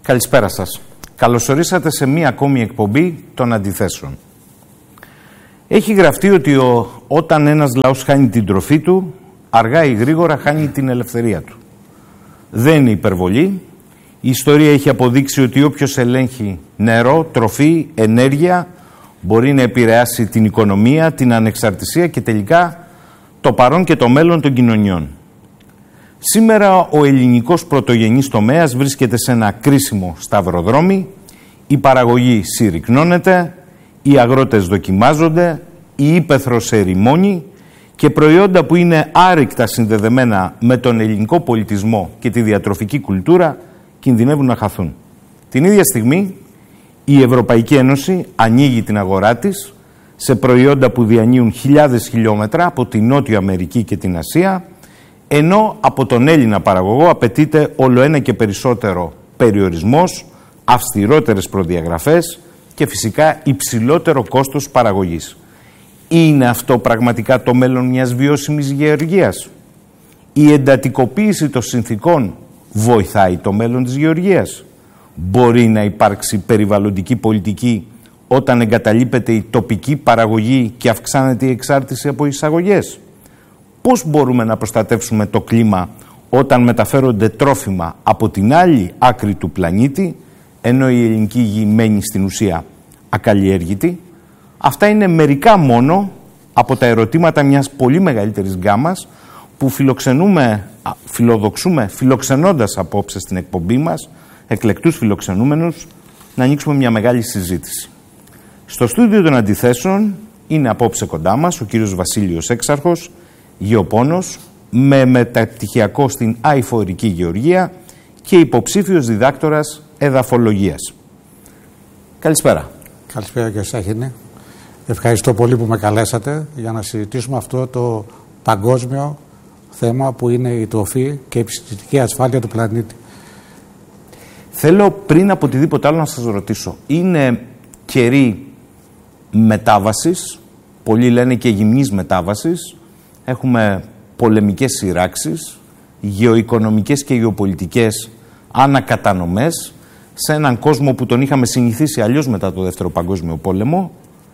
Καλησπέρα σας. Καλωσορίσατε σε μία ακόμη εκπομπή των αντιθέσεων. Έχει γραφτεί ότι όταν ένας λαός χάνει την τροφή του, αργά ή γρήγορα χάνει την ελευθερία του. Δεν είναι υπερβολή. Η ιστορία έχει αποδείξει ότι όποιος ελέγχει νερό, τροφή, ενέργεια, μπορεί να επηρεάσει την οικονομία, την ανεξαρτησία και τελικά το παρόν και το μέλλον των κοινωνιών. Σήμερα ο ελληνικός πρωτογενής τομέας βρίσκεται σε ένα κρίσιμο σταυροδρόμι, η παραγωγή συρρυκνώνεται, οι αγρότες δοκιμάζονται, η ύπαιθρος ερημώνει και προϊόντα που είναι άρρηκτα συνδεδεμένα με τον ελληνικό πολιτισμό και τη διατροφική κουλτούρα κινδυνεύουν να χαθούν. Την ίδια στιγμή η Ευρωπαϊκή Ένωση ανοίγει την αγορά της σε προϊόντα που διανύουν χιλιάδες χιλιόμετρα από την Νότια Αμερική και την Ασία, ενώ από τον Έλληνα παραγωγό απαιτείται όλο ένα και περισσότερο περιορισμός, αυστηρότερες προδιαγραφές και φυσικά υψηλότερο κόστος παραγωγής. Είναι αυτό πραγματικά το μέλλον μιας βιώσιμης γεωργίας? Η εντατικοποίηση των συνθήκων βοηθάει το μέλλον της γεωργίας? Μπορεί να υπάρξει περιβαλλοντική πολιτική όταν εγκαταλείπεται η τοπική παραγωγή και αυξάνεται η εξάρτηση από εισαγωγές? Πώς μπορούμε να προστατεύσουμε το κλίμα όταν μεταφέρονται τρόφιμα από την άλλη άκρη του πλανήτη, ενώ η ελληνική γη μένει στην ουσία ακαλλιέργητη? Αυτά είναι μερικά μόνο από τα ερωτήματα μιας πολύ μεγαλύτερης γκάμας που φιλοδοξούμε φιλοξενώντας απόψε στην εκπομπή μας εκλεκτούς φιλοξενούμενους να ανοίξουμε μια μεγάλη συζήτηση. Στο στούντιο των αντιθέσεων είναι απόψε κοντά μας ο κύριος Βασίλειος Έξαρχος, γεωπόνος με μεταπτυχιακό στην αειφορική γεωργία και υποψήφιος διδάκτορας εδαφολογίας. Καλησπέρα. Καλησπέρα κύριε Σάχινη. Ευχαριστώ πολύ που με καλέσατε για να συζητήσουμε αυτό το παγκόσμιο θέμα που είναι η τροφή και η επιστημιστική ασφάλεια του πλανήτη. Θέλω πριν από οτιδήποτε άλλο να σας ρωτήσω, είναι καιρή μετάβασης, πολλοί λένε και γυμνής μετάβασης, έχουμε πολεμικές σειράξεις, γεωοικονομικές και γεωπολιτικές ανακατανομές σε έναν κόσμο που τον είχαμε συνηθίσει αλλιώς μετά το Δεύτερο Παγκόσμιο Πόλεμο.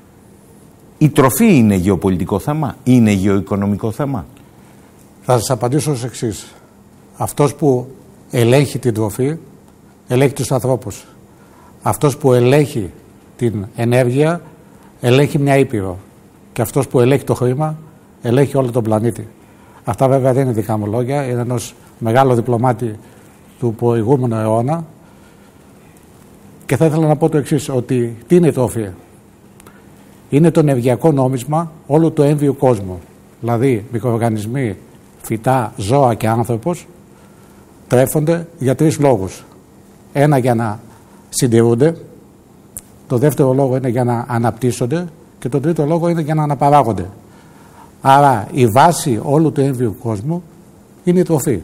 Η τροφή είναι γεωπολιτικό θέμα, είναι γεωοικονομικό θέμα? Θα σας απαντήσω ως εξής. Αυτός που ελέγχει την τροφή, ελέγχει τους ανθρώπους. Αυτός που ελέγχει την ενέργεια, ελέγχει μια ήπειρο. Και αυτός που ελέγχει το χρήμα, ελέγχει όλο τον πλανήτη. Αυτά βέβαια δεν είναι δικά μου λόγια, είναι ενός μεγάλου διπλωμάτη του προηγούμενου αιώνα. Και θα ήθελα να πω το εξής, ότι τι είναι η τροφή? Είναι το ενεργειακό νόμισμα όλου του έμβιου κόσμου. Δηλαδή, μικροοργανισμοί, φυτά, ζώα και άνθρωπος τρέφονται για τρεις λόγους. Ένα, για να συντηρούνται. Το δεύτερο λόγο είναι για να αναπτύσσονται. Και το τρίτο λόγο είναι για να αναπαράγονται. Άρα η βάση όλου του έμβιου κόσμου είναι η τροφή.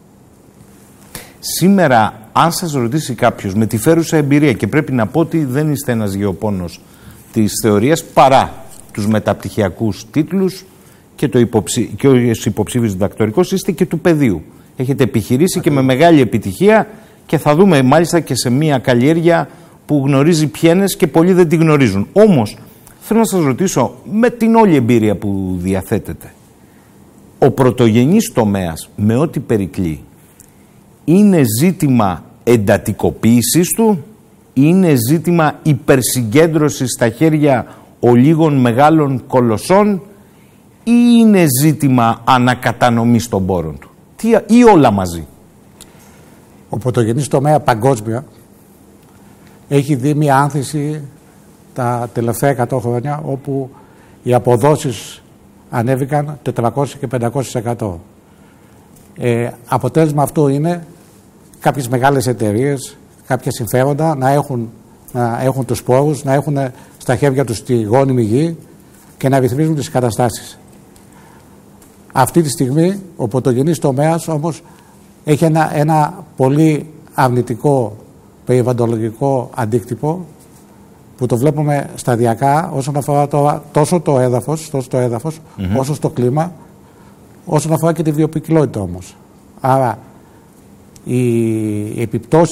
Σήμερα, αν σας ρωτήσει κάποιος με τη φέρουσα εμπειρία, και πρέπει να πω ότι δεν είστε ένας γεωπόνος της θεωρίας παρά τους μεταπτυχιακούς τίτλους και ο υποψήφιος διδακτορικός, είστε και του πεδίου. Έχετε επιχειρήσει και με μεγάλη επιτυχία και θα δούμε μάλιστα και σε μια καλλιέργεια που γνωρίζει πιένες και πολλοί δεν τη γνωρίζουν. Όμως, θέλω να σας ρωτήσω, με την όλη εμπειρία που διαθέτετε, ο πρωτογενής τομέας με ό,τι περικλεί, είναι ζήτημα εντατικοποίησης του, είναι ζήτημα υπερσυγκέντρωσης στα χέρια ολίγων μεγάλων κολοσσών ή είναι ζήτημα ανακατανομής των πόρων του, ή όλα μαζί? Ο πρωτογενής τομέα παγκόσμια έχει δει μια άνθηση τα τελευταία 100 χρόνια, όπου οι αποδόσεις ανέβηκαν 400 και 500%. Αποτέλεσμα αυτό είναι κάποιες μεγάλες εταιρείες, κάποια συμφέροντα να έχουν τους πόρους, να έχουν στα χέρια τους τη γόνιμη γη και να ρυθμίζουν τις καταστάσεις. Αυτή τη στιγμή ο πρωτογενής τομέας όμως έχει ένα πολύ αρνητικό περιβαλλοντολογικό αντίκτυπο που το βλέπουμε σταδιακά όσον αφορά τώρα τόσο το έδαφος όσο στο κλίμα, όσον αφορά και τη βιοποικιλότητα όμως. Άρα οι επιπτώσεις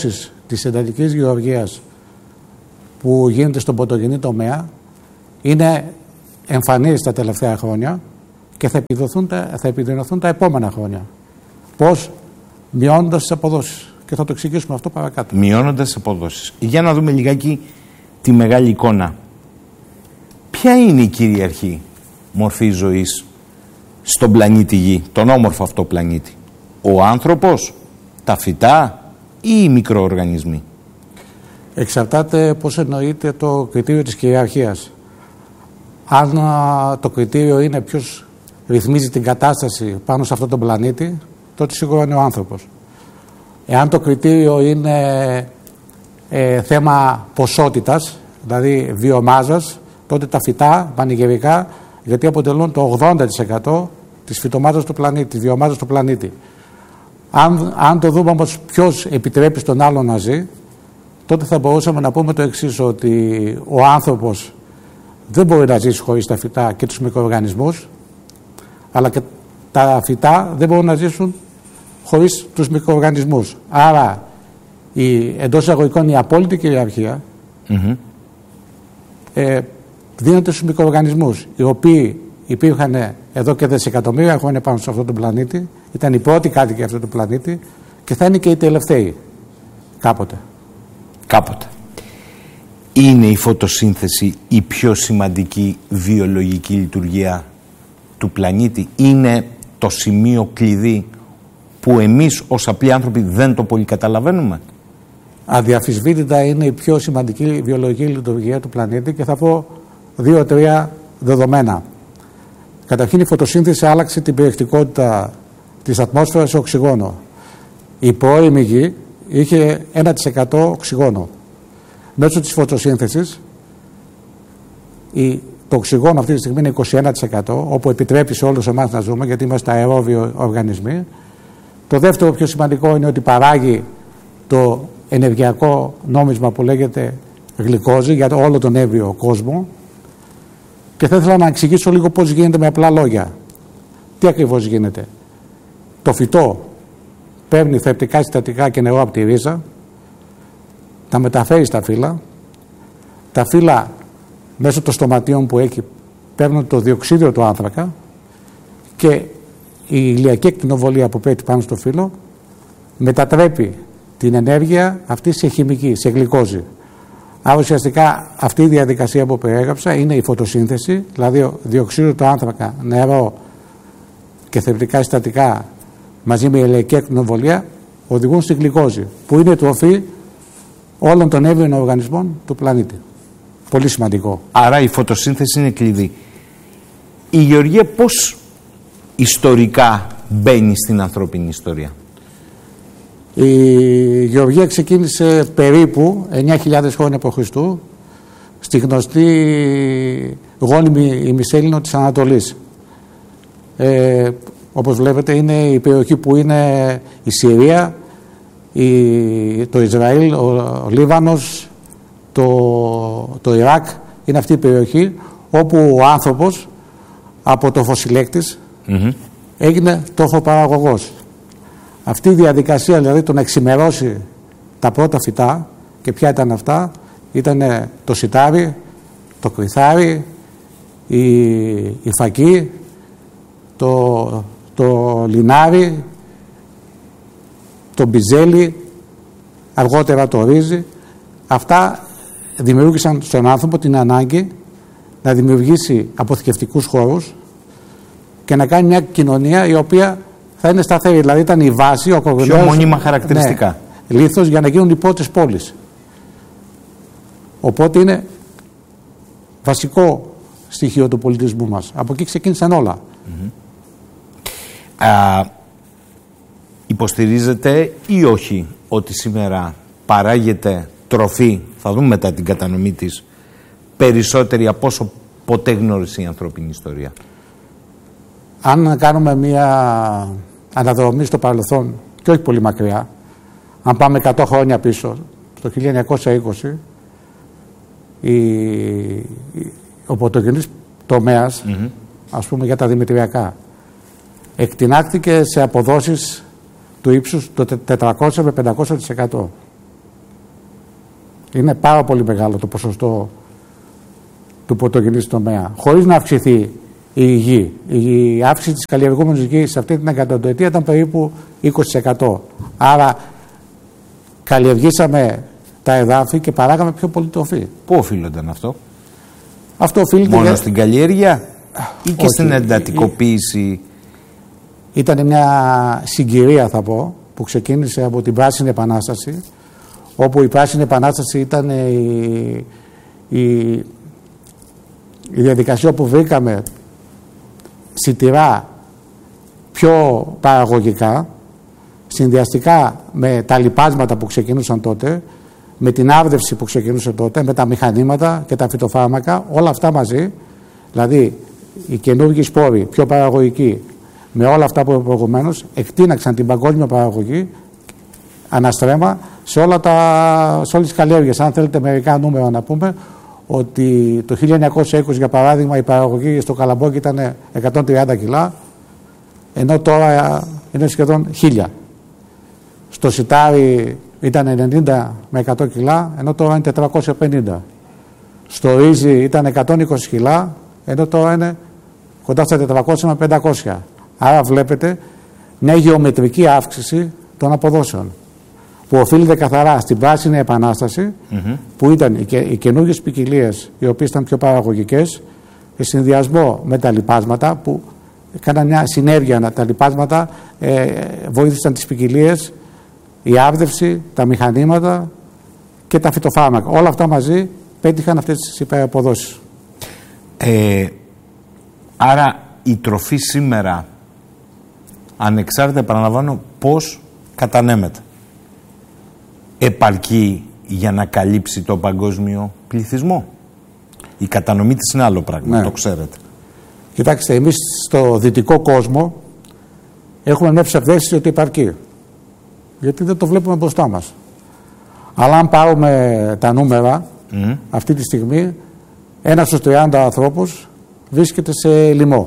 της εντατικής γεωργίας που γίνεται στον πρωτογενή τομέα είναι εμφανής τα τελευταία χρόνια και θα επιδεινωθούν τα επόμενα χρόνια. Πώς? Μειώνοντας τις αποδόσεις. Και θα το εξηγήσουμε αυτό παρακάτω. Μειώνοντας τις αποδόσεις. Για να δούμε λιγάκι τη μεγάλη εικόνα. Ποια είναι η κυριαρχή μορφή ζωής στον πλανήτη Γη, τον όμορφο αυτό πλανήτη? Ο άνθρωπος, τα φυτά ή οι μικροοργανισμοί? Εξαρτάται πώς εννοείται το κριτήριο της κυριαρχίας. Αν το κριτήριο είναι ποιος ρυθμίζει την κατάσταση πάνω σε αυτόν τον πλανήτη, τότε σίγουρα είναι ο άνθρωπος. Εάν το κριτήριο είναι θέμα ποσότητας, δηλαδή βιομάζας, τότε τα φυτά πανηγυρικά, γιατί αποτελούν το 80% της φυτομάζας του πλανήτη, της βιομάζας του πλανήτη. Αν το δούμε όμως ποιος επιτρέπει στον άλλο να ζει, τότε θα μπορούσαμε να πούμε το εξής, ότι ο άνθρωπος δεν μπορεί να ζήσει χωρίς τα φυτά και τους μικροοργανισμούς, αλλά και τα φυτά δεν μπορούν να ζήσουν χωρίς τους μικροοργανισμούς. Άρα, εντός εισαγωγικών, η απόλυτη κυριαρχία δίνεται στους μικροοργανισμούς, οι οποίοι υπήρχαν εδώ και δισεκατομμύρια χρόνια πάνω σε αυτόν τον πλανήτη, ήταν οι πρώτοι κάτοικοι αυτού του πλανήτη και θα είναι και οι τελευταίοι κάποτε. Κάποτε. Είναι η φωτοσύνθεση η πιο σημαντική βιολογική λειτουργία του πλανήτη? Είναι το σημείο κλειδί που εμείς ως απλοί άνθρωποι δεν το πολύ καταλαβαίνουμε? Αδιαφυσβήτητα είναι η πιο σημαντική βιολογική λειτουργία του πλανήτη και θα πω 2-3 δεδομένα. Καταρχήν, η φωτοσύνθεση άλλαξε την περιεκτικότητα της ατμόσφαιρας σε οξυγόνο. Η πρώιμη Γη είχε 1% οξυγόνο. Μέσω της φωτοσύνθεσης το οξυγόνο αυτή τη στιγμή είναι 21%, όπου επιτρέπει σε όλους εμάς να ζούμε, γιατί είμαστε αερόβιοι οργανισμοί. Το δεύτερο πιο σημαντικό είναι ότι παράγει το ενεργειακό νόμισμα που λέγεται γλυκόζη για όλο τον έμβιο κόσμο. Και θα ήθελα να εξηγήσω λίγο πώς γίνεται με απλά λόγια. Τι ακριβώς γίνεται? Το φυτό παίρνει θρεπτικά συστατικά και νερό από τη ρίζα, τα μεταφέρει στα φύλλα. Τα φύλλα μέσω των στοματίων που έχει παίρνουν το διοξείδιο του άνθρακα και η ηλιακή ακτινοβολία που πέφτει πάνω στο φύλλο μετατρέπει την ενέργεια αυτή σε χημική, σε γλυκόζη. Άρα ουσιαστικά αυτή η διαδικασία που περιέγραψα είναι η φωτοσύνθεση, δηλαδή διοξείδιο του άνθρακα, νερό και θρεπτικά συστατικά μαζί με ηλιακή ακτινοβολία οδηγούν στη γλυκόζη, που είναι η τροφή όλων των έμβιων οργανισμών του πλανήτη. Πολύ σημαντικό. Άρα η φωτοσύνθεση είναι κλειδί. Η γεωργία πώς ιστορικά μπαίνει στην ανθρώπινη ιστορία? Η γεωργία ξεκίνησε περίπου 9.000 χρόνια π.Χ. στη γνωστή γόνιμη ημισέλινο της Ανατολής. Όπως βλέπετε, είναι η περιοχή που είναι η Συρία, το Ισραήλ, ο Λίβανος, το Ιράκ. Είναι αυτή η περιοχή όπου ο άνθρωπος από το φωσιλέκτης έγινε τόφο-παραγωγός. Αυτή η διαδικασία, δηλαδή το να εξημερώσει τα πρώτα φυτά, και ποια ήταν αυτά? Ήταν το σιτάρι, το κρυθάρι, η φακή, το λινάρι, το μπιζέλι, αργότερα το ρύζι. Αυτά δημιούργησαν στον άνθρωπο την ανάγκη να δημιουργήσει αποθηκευτικούς χώρους και να κάνει μια κοινωνία η οποία θα είναι σταθερή. Δηλαδή ήταν η βάση, ο κορμός, πιο μόνιμα χαρακτηριστικά. Ναι, λίθος για να γίνουν οι πρώτες πόλεις. Οπότε είναι βασικό στοιχείο του πολιτισμού μας. Από εκεί ξεκίνησαν όλα. Υποστηρίζετε ή όχι ότι σήμερα παράγεται τροφή, θα δούμε μετά την κατανομή της, περισσότερη από όσο ποτέ γνώρισε η ανθρώπινη ιστορία? Αν κάνουμε μία αναδρομή στο παρελθόν και όχι πολύ μακριά, αν πάμε 100 χρόνια πίσω, το 1920, ο πρωτογενής τομέας, ας πούμε για τα δημητριακά, εκτινάχθηκε σε αποδόσεις του ύψους το 400 με 500%. Είναι πάρα πολύ μεγάλο το ποσοστό του πρωτογενή τομέα. Χωρίς να αυξηθεί η γη. Η αύξηση της καλλιεργούμενης γης σε αυτή την εκατοντοετία ήταν περίπου 20%. Άρα καλλιεργήσαμε τα εδάφη και παράγαμε πιο πολύ τροφή. Πού οφείλονταν αυτό? Αυτό οφείλεται μόνο στην καλλιέργεια ή και στην εντατικοποίηση? Ήταν μια συγκυρία, θα πω, που ξεκίνησε από την Πράσινη Επανάσταση, όπου η Πράσινη Επανάσταση ήταν η διαδικασία όπου βρήκαμε σιτηρά πιο παραγωγικά, συνδυαστικά με τα λιπάσματα που ξεκινούσαν τότε, με την άρδευση που ξεκινούσε τότε, με τα μηχανήματα και τα φυτοφάρμακα, όλα αυτά μαζί, δηλαδή οι καινούργιοι σπόροι πιο παραγωγικοί, με όλα αυτά που προηγουμένως εκτείναξαν την παγκόσμια παραγωγή αναστρέμα σε όλες τις καλλιέργειες. Αν θέλετε μερικά νούμερα να πούμε, ότι το 1920 για παράδειγμα η παραγωγή στο καλαμπόκι ήταν 130 κιλά, ενώ τώρα είναι σχεδόν 1000. Στο σιτάρι ήταν 90 με 100 κιλά, ενώ τώρα είναι 450. Στο ρύζι ήταν 120 κιλά, ενώ τώρα είναι κοντά στα 400 με 500. Άρα βλέπετε μια γεωμετρική αύξηση των αποδόσεων, που οφείλεται καθαρά στην Πράσινη Επανάσταση, που ήταν οι καινούργιες ποικιλίες, οι οποίες ήταν πιο παραγωγικές, σε συνδυασμό με τα λιπάσματα, που έκαναν μια συνέργεια. Τα λιπάσματα βοήθησαν τις ποικιλίες, η άρδευση, τα μηχανήματα και τα φυτοφάρμακα. Όλα αυτά μαζί πέτυχαν αυτές τις υπεραποδόσεις. Άρα η τροφή σήμερα, ανεξάρτητα, επαναλαμβάνω, πώς κατανέμεται, επαρκεί για να καλύψει το παγκόσμιο πληθυσμό? Η κατανομή της είναι άλλο πράγμα, ναι. Το ξέρετε. Κοιτάξτε, εμείς στο δυτικό κόσμο έχουμε μια ψευδαίσθηση ότι υπαρκεί, γιατί δεν το βλέπουμε μπροστά μας. Αλλά αν πάρουμε τα νούμερα, αυτή τη στιγμή 1 στους 30 ανθρώπους βρίσκεται σε λοιμό.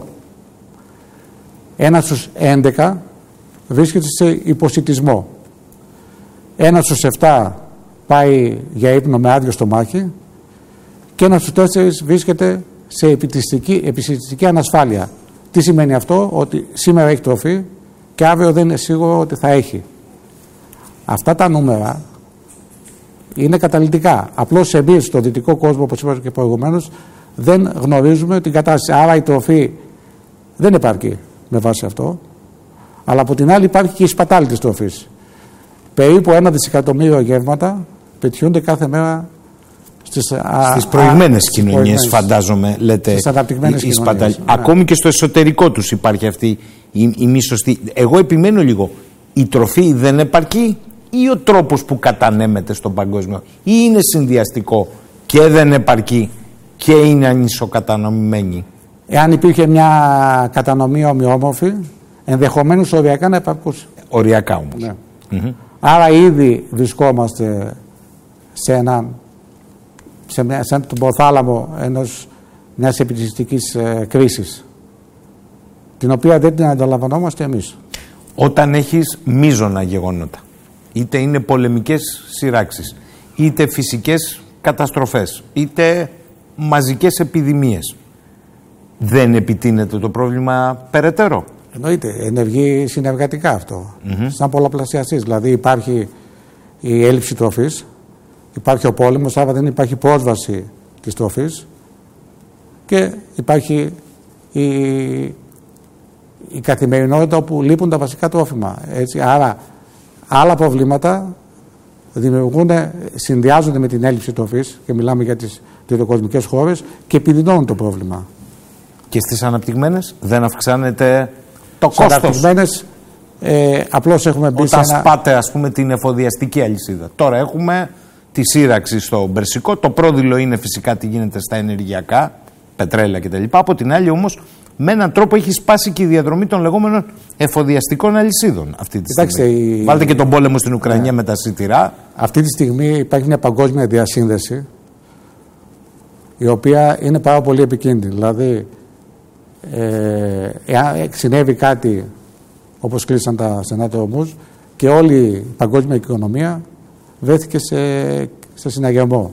1 στους 11 βρίσκεται σε υποσιτισμό. 1 στους 7 πάει για ύπνο με άδειο στομάχι και 1 στους 4 βρίσκεται σε επισιτιστική ανασφάλεια. Τι σημαίνει αυτό? Ότι σήμερα έχει τροφή και αύριο δεν είναι σίγουρο ότι θα έχει. Αυτά τα νούμερα είναι καταλυτικά. Απλώς εμείς στο δυτικό κόσμο, όπως είπα και προηγουμένως, δεν γνωρίζουμε την κατάσταση. Άρα η τροφή δεν επαρκεί με βάση αυτό. Αλλά από την άλλη υπάρχει και η σπατάλη της τροφής. Περίπου 1 δισεκατομμύριο γεύματα πετιούνται κάθε μέρα στις προηγμένες κοινωνίες, φαντάζομαι, λέτε. Στις αναπτυγμένες κοινωνίες. Ναι. Ακόμη και στο εσωτερικό τους υπάρχει αυτή η μη σωστή. Εγώ επιμένω λίγο. Η τροφή δεν επαρκεί ή ο τρόπος που κατανέμεται στον παγκόσμιο, ή είναι συνδυαστικό και δεν επαρκεί και είναι ανισοκατανομημένη? Εάν υπήρχε μια κατανομή ομοιόμορφη, ενδεχομένως οριακά να επαρκούσε. Οριακά όμως. Ναι. Άρα ήδη βρισκόμαστε σε έναν τον προθάλαμο μιας επιστημιστικής κρίσης, την οποία δεν την αντιλαμβανόμαστε εμείς. Όταν έχεις μείζωνα γεγονότα, είτε είναι πολεμικές σειράξεις, είτε φυσικές καταστροφές, είτε μαζικές επιδημίες, δεν επιτείνεται το πρόβλημα περαιτέρω? Εννοείται, ενεργεί συνεργατικά αυτό, σαν πολλαπλασιαστής. Δηλαδή υπάρχει η έλλειψη τροφής, υπάρχει ο πόλεμος, άρα δεν υπάρχει πρόσβαση της τροφής και υπάρχει η καθημερινότητα όπου λείπουν τα βασικά τρόφιμα. Έτσι. Άρα άλλα προβλήματα συνδυάζονται με την έλλειψη τροφής, και μιλάμε για τις τριτοκοσμικές χώρες, και επιδεινώνουν το πρόβλημα. Και στις αναπτυγμένες δεν αυξάνεται το στις κόστος? Αναπτυγμένες απλώς έχουμε μπει όταν σπάτε, ας πούμε, την εφοδιαστική αλυσίδα. Τώρα έχουμε τη σύραξη στο Περσικό, το πρόδειλο είναι φυσικά τι γίνεται στα ενεργειακά, πετρέλαια κτλ. Από την άλλη όμως, με έναν τρόπο έχει σπάσει και η διαδρομή των λεγόμενων εφοδιαστικών αλυσίδων αυτή τη στιγμή. Βάλτε και τον πόλεμο στην Ουκρανία με τα σιτηρά. Αυτή τη στιγμή υπάρχει μια παγκόσμια διασύνδεση, η οποία είναι πάρα πολύ επικίνδυνη. Δηλαδή, εάν συνέβη κάτι όπως κλείσαν τα στενά του ομούς, και όλη η παγκόσμια οικονομία βρέθηκε σε συναγερμό.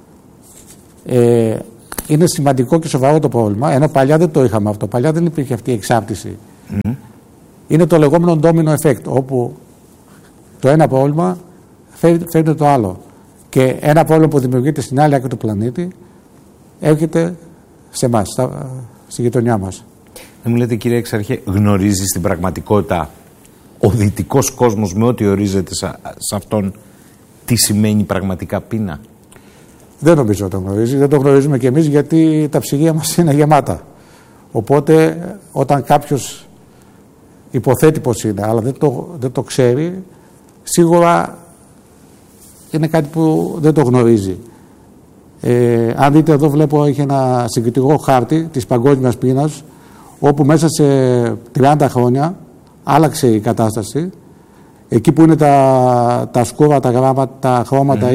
Είναι σημαντικό και σοβαρό το πρόβλημα, ενώ παλιά δεν το είχαμε αυτό. Παλιά δεν υπήρχε αυτή η εξάρτηση. Είναι το λεγόμενο domino effect, όπου το ένα πρόβλημα φέρνει το άλλο. Και ένα πρόβλημα που δημιουργείται στην άλλη άκρη του πλανήτη έρχεται σε εμάς, στη γειτονιά μας. Δεν μου λέτε, κύριε Εξαρχέ, γνωρίζει στην πραγματικότητα ο δυτικός κόσμος με ό,τι ορίζεται σε αυτόν τι σημαίνει πραγματικά πείνα? Δεν νομίζω ότι το γνωρίζει. Δεν το γνωρίζουμε κι εμείς, γιατί τα ψυγεία μας είναι γεμάτα. Οπότε όταν κάποιος υποθέτει πως είναι, αλλά δεν το ξέρει, σίγουρα είναι κάτι που δεν το γνωρίζει. Αν δείτε εδώ, βλέπω έχει ένα συγκριτικό χάρτη της παγκόσμιας πείνας, όπου μέσα σε 30 χρόνια άλλαξε η κατάσταση. Εκεί που είναι τα σκούρα, τα χρώματα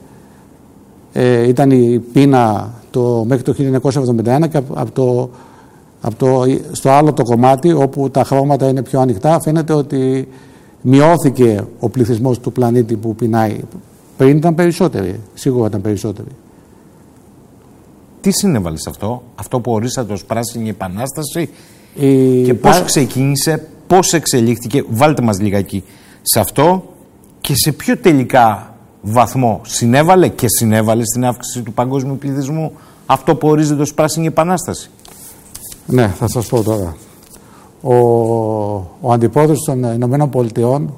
ήταν η πείνα μέχρι το 1971, και στο άλλο το κομμάτι, όπου τα χρώματα είναι πιο ανοιχτά, φαίνεται ότι μειώθηκε ο πληθυσμός του πλανήτη που πεινάει. Πριν ήταν περισσότεροι, σίγουρα ήταν περισσότεροι. Τι συνέβαλε σε αυτό που ορίσατε ως πράσινη επανάσταση, και πώς ξεκίνησε, πώς εξελίχθηκε? Βάλτε μας λιγάκι σε αυτό, και σε ποιο τελικά βαθμό συνέβαλε στην αύξηση του παγκόσμιου πληθυσμού αυτό που ορίζεται ως πράσινη επανάσταση? Ναι, θα σας πω τώρα. Ο αντιπρόεδρος των Ηνωμένων Πολιτειών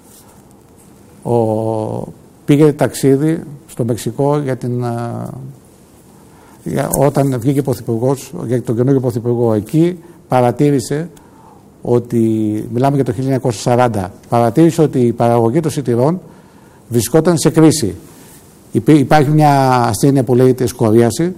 πήγε ταξίδι στο Μεξικό όταν βγήκε πρωθυπουργός, για τον καινούργιο πρωθυπουργό. Εκεί παρατήρησε ότι, μιλάμε για το 1940, παρατήρησε ότι η παραγωγή των σιτηρών βρισκόταν σε κρίση. Υπάρχει μια ασθένεια που λέγεται σκορίαση,